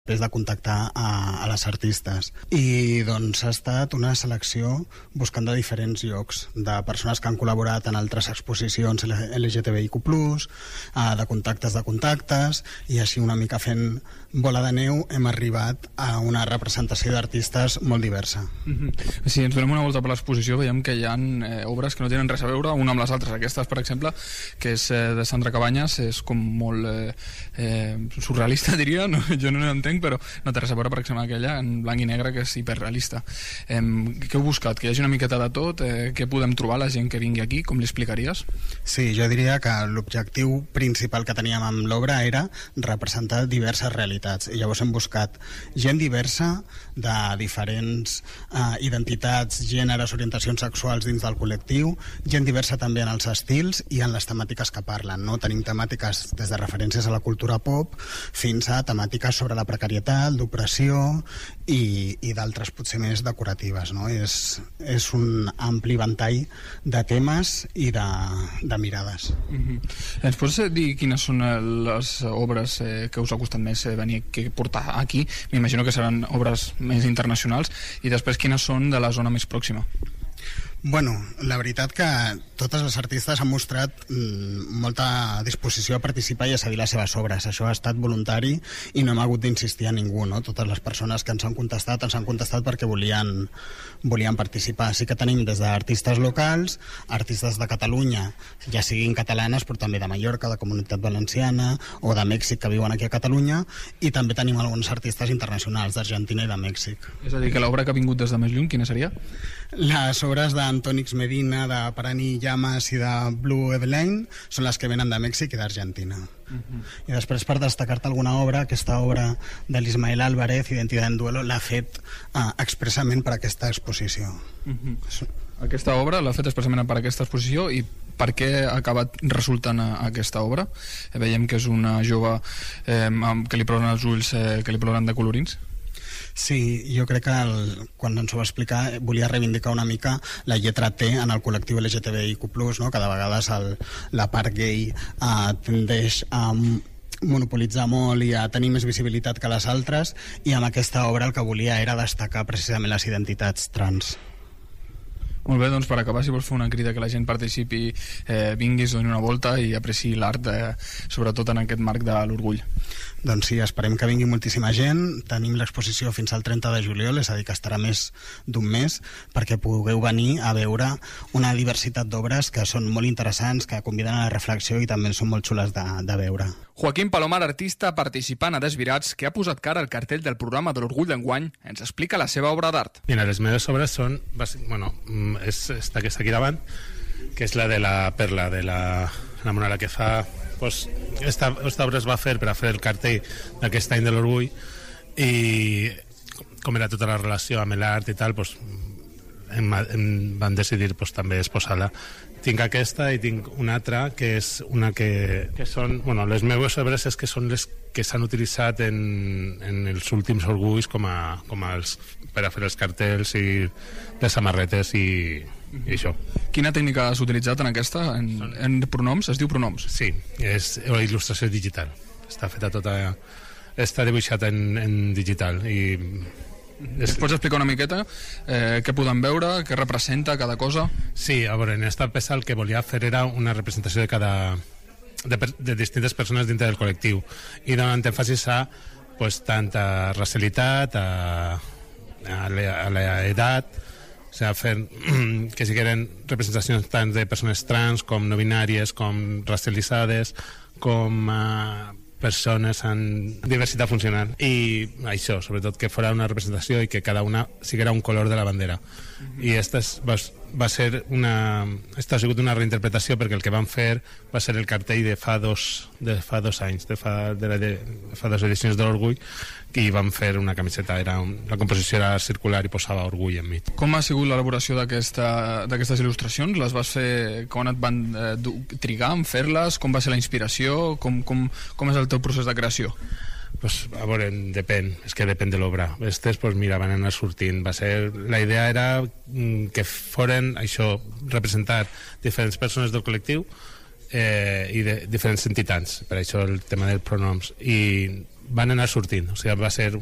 de contactar a les artistes. I doncs ha estat una selecció buscant de diferents llocs, de persones que han col·laborat en altres exposicions LGTBIQ+, de contactes, i així una mica fent bola de neu hem arribat a una representació d'artistes molt diversa. Si ens donem una volta per l'exposició veiem que hi ha obres que no tenen res a veure una amb les altres. Aquestes, per exemple, que és de Sandra Cabanyes, és com molt surrealista, diria, no? Jo no l'entenc, però no té res a veure, per exemple, aquella en blanc i negre, que és hiperrealista. Què heu buscat? Que hi hagi una miqueta de tot? Què podem trobar la gent que vingui aquí? Com li explicaries? Sí, jo diria que l'objectiu principal que teníem amb l'obra era representar diverses realitats, i llavors hem buscat gent diversa de diferents identitats, gèneres, orientacions sexuals dins del col·lectiu, gent diversa també en els estils i en les temàtiques que parlen, no? Tenim temàtiques des de referències a la cultura pop fins a temàtiques sobre la precarietat, l'opressió i d'altres potser més decoratives, no? És un ampli ventall de temes i de mirades. Ens pots dir quines són les obres que us ha costat més venir a portar aquí? M'imagino que seran obres més internacionals, i després quines són de la zona més pròxima? Bueno, la veritat que totes les artistes han mostrat molta disposició a participar i a cedir les seves obres. Això ha estat voluntari i no hem hagut d'insistir a ningú, no? Totes les persones que ens han contestat perquè volien participar. Sí que tenim des d'artistes locals, artistes de Catalunya, ja siguin catalanes, però també de Mallorca, de Comunitat Valenciana o de Mèxic, que viuen aquí a Catalunya, i també tenim alguns artistes internacionals d'Argentina i de Mèxic. És a dir, que l'obra que ha vingut des de més lluny, quina seria? Les obres d'Antònix Medina, de Parani Llamas i de Blue Eveline són les que venen de Mèxic i d'Argentina. I després, per destacar-te alguna obra, aquesta obra de l'Ismael Álvarez, Identidad en Duelo, l'ha fet expressament per aquesta exposició. Aquesta obra l'ha fet expressament per aquesta exposició, i per què ha acabat resultant aquesta obra? Veiem que és una jove que li ploren els ulls, que li ploren de colorins. Sí, jo crec que quan ens ho va explicar volia reivindicar una mica la lletra T en el col·lectiu LGTBIQ+, no? Que de vegades la part gay tendeix a monopolitzar molt i a tenir més visibilitat que les altres, i amb aquesta obra el que volia era destacar precisament les identitats trans. Molt bé, doncs per acabar, si vols fer una crida que la gent participi, vinguis, doni una volta i apreciï l'art, sobretot en aquest marc de l'orgull. Doncs sí, esperem que vingui moltíssima gent. Tenim l'exposició fins al 30 de juliol, és a dir, que estarà més d'un mes, perquè pugueu venir a veure una diversitat d'obres que són molt interessants, que conviden a la reflexió i també són molt xules de veure. Joaquín Palomar, artista participant a Desvirats, que ha posat cara al cartell del programa de l'Orgull d'enguany, ens explica la seva obra d'art. Mira, les meves obres són... és esta que està aquí davant, que és la de la Perla, de la monara, que fa... Pues, esta obra es va fer per a fer el cartell d'aquest any de l'Orgull, i com era tota la relació amb l'art i tal, pues, van decidir pues, també exposar-la. Tinc aquesta i tinc una altra que és una que són... Bueno, les meves obres és que són les que s'han utilitzat en els últims orgulls per a fer els cartells i les samarretes i això. Quina tècnica has utilitzat en aquesta? En pronoms? Es diu pronoms? Sí, és il·lustració digital. Està feta tota... Està dibuixat en digital i... Es pots explicar una miqueta què podem veure, què representa cada cosa? Sí, a veure, en esta peça el que volia fer era una representació de distintes persones dintre del col·lectiu, i donant èmfasis a pues, tant a racialitat, a l'edat, o sigui, fer que siguin representacions tant de persones trans com no binàries, com racialitzades, com persones amb diversitat funcional, i això, sobretot que fora una representació i que cada una siguera un color de la bandera. I esta va ser esta ha sigut una reinterpretació, perquè el que van fer va ser el cartell de fa dos anys, de fa dues edicions de l'Orgull, i van fer una camiseta, la composició era circular i posava Orgull enmig. Com ha sigut l'elaboració d'aquestes il·lustracions? Les vas fer, quan et van trigar en fer-les? Com va ser la inspiració? Com és el teu procés de creació? Pues, a veure, depèn de l'obra. Estes, pues, mira, van anar sortint. La idea era que foren, això, representar diferents persones del col·lectiu i de diferents entitats, per això el tema dels pronoms, i van anar sortint, o sigui, va ser